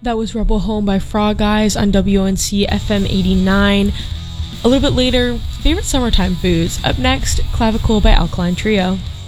That was Rebel Home by Frog Eyes on WNC FM 89. A little bit later, favorite summertime foods. Up next, Clavicle by Alkaline Trio.